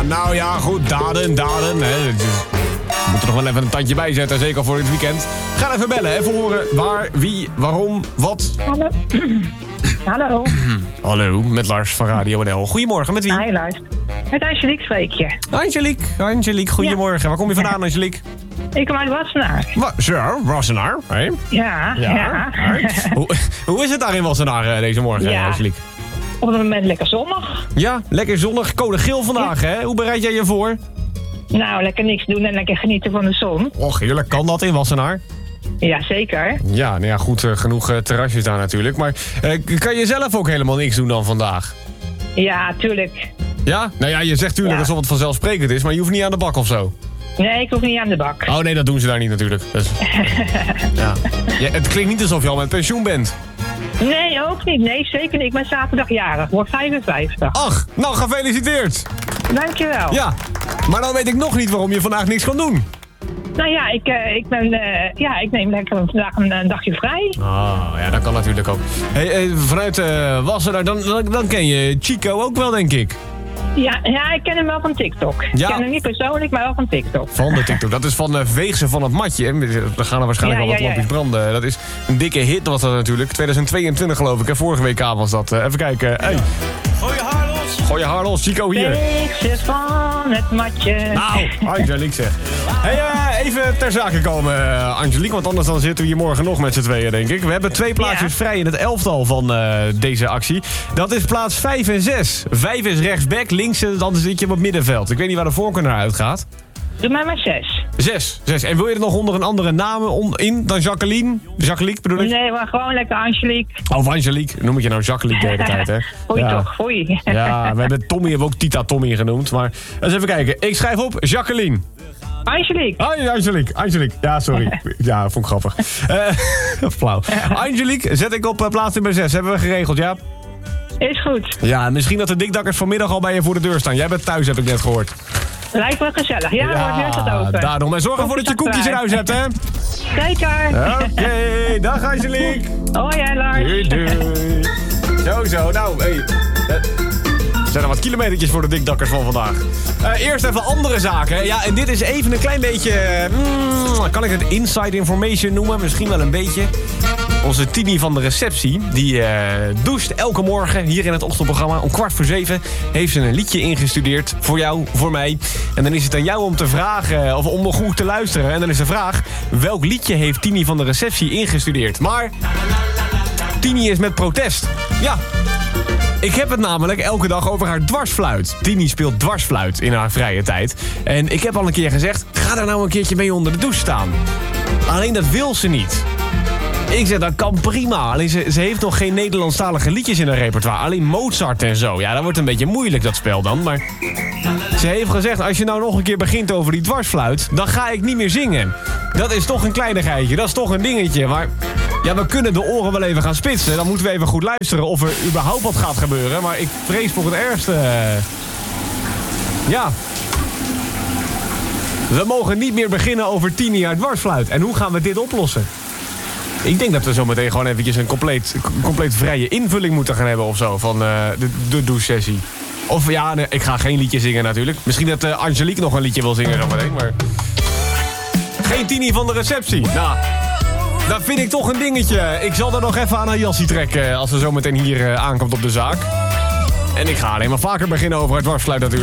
nou ja, goed, daden. Hè. We moeten nog wel even een tandje bijzetten, zeker voor dit weekend. Ga even bellen, even horen waar, wie, waarom, wat. Hallo. Hallo. Hallo, met Lars van Radio NL. Goedemorgen, met wie? Hi Lars. Met Angelique spreek je. Angelique, goedemorgen. Ja. Waar kom je vandaan, Angelique? Ik kom uit Wassenaar. Zo, Wassenaar. Hey. Ja. Hoe is het daar in Wassenaar deze morgen, Angelique? Op het moment lekker zonnig. Ja, lekker zonnig. Code geel vandaag, hè? Hoe bereid jij je voor? Nou, lekker niks doen en lekker genieten van de zon. Och, heerlijk. Kan dat in Wassenaar? Ja, zeker. Ja, nou ja, goed, genoeg terrasjes daar natuurlijk. Maar kan je zelf ook helemaal niks doen dan vandaag? Ja, tuurlijk. Ja? Nou ja, je zegt tuurlijk alsof het vanzelfsprekend is, maar je hoeft niet aan de bak of zo. Nee, ik hoef niet aan de bak. Oh nee, dat doen ze daar niet natuurlijk. Dus, ja. Het klinkt niet alsof je al met pensioen bent. Nee, ook niet. Nee, zeker niet. Ik ben zaterdag jarig. Word 55. Ach, nou gefeliciteerd. Dankjewel. Ja, maar dan weet ik nog niet waarom je vandaag niks kan doen. Nou ja, ik neem lekker vandaag een dagje vrij. Oh, ja, dat kan natuurlijk ook. Hey, vanuit Wassenaar, dan ken je Chico ook wel, denk ik. Ja, ik ken hem wel van TikTok. Ja. Ik ken hem niet persoonlijk, maar wel van TikTok. Van de TikTok. Dat is van Veegse van het matje. Er gaan er waarschijnlijk al wat lampjes branden. Dat is een dikke hit was dat natuurlijk. 2022 geloof ik. Vorige WK was dat. Even kijken. Hey. Gooi je haar los, Chico hier. Veegse van het matje. Nou, Angelique zeg. Hey, even ter zake komen, Angelique. Want anders dan zitten we hier morgen nog met z'n tweeën, denk ik. We hebben 2 plaatsjes vrij in het elftal van deze actie. Dat is plaats 5 en 6. 5 is rechtsback, links dan zit je op het middenveld. Ik weet niet waar de voorkeur naar uitgaat. Doe maar 6. 6. En wil je er nog onder een andere naam in dan Jacqueline? Jacqueline bedoel ik? Nee, maar gewoon lekker Angelique. Of Angelique. Noem ik je nou Jacqueline de hele tijd, hè? Foei toch, foei. Ja, we hebben Tommy, hebben we ook Tita Tommy genoemd. Maar eens even kijken. Ik schrijf op Jacqueline. Angelique. Angelique. Ja, sorry. Ja, vond ik grappig. Flauw. Angelique, zet ik op plaats nummer 6. Hebben we geregeld, ja? Is goed. Ja, misschien dat de dikdakkers vanmiddag al bij je voor de deur staan. Jij bent thuis, heb ik net gehoord. Lijkt me gezellig. Ja, hoor, nu is het open. Daarom. Maar zorg ervoor dat je koekjes in huis hebt, hè? Zeker. Oké, dag Angelique. Hoi, Lars. Doei. Zo. Nou, hey. Er zijn er wat kilometertjes voor de dikdakkers van vandaag. Eerst even andere zaken. Ja, en dit is even een klein beetje... kan ik het inside information noemen? Misschien wel een beetje. Onze Tini van de receptie, die doucht elke morgen hier in het ochtendprogramma. Om 6:15 heeft ze een liedje ingestudeerd. Voor jou, voor mij. En dan is het aan jou om te vragen, of om nog goed te luisteren. En dan is de vraag, welk liedje heeft Tini van de receptie ingestudeerd? Maar Tini is met protest. Ja. Ik heb het namelijk elke dag over haar dwarsfluit. Tini speelt dwarsfluit in haar vrije tijd. En ik heb al een keer gezegd, ga daar nou een keertje mee onder de douche staan. Alleen dat wil ze niet. Ik zeg, dat kan prima. Alleen ze heeft nog geen Nederlandstalige liedjes in haar repertoire. Alleen Mozart en zo. Ja, dat wordt een beetje moeilijk, dat spel dan. Maar ze heeft gezegd, als je nou nog een keer begint over die dwarsfluit, dan ga ik niet meer zingen. Dat is toch een kleinigheidje. Dat is toch een dingetje. Maar ja, we kunnen de oren wel even gaan spitsen. Dan moeten we even goed luisteren of er überhaupt wat gaat gebeuren. Maar ik vrees voor het ergste. Ja. We mogen niet meer beginnen over Tini uit dwarsfluit. En hoe gaan we dit oplossen? Ik denk dat we zometeen gewoon eventjes een compleet vrije invulling moeten gaan hebben of zo. Van de douche-sessie. Of ja, nee, ik ga geen liedje zingen natuurlijk. Misschien dat Angelique nog een liedje wil zingen zometeen, maar... Geen Tini van de receptie. Nou, dat vind ik toch een dingetje. Ik zal er nog even aan haar jassie trekken als ze zometeen hier aankomt op de zaak. En ik ga alleen maar vaker beginnen over het dwarsfluit natuurlijk.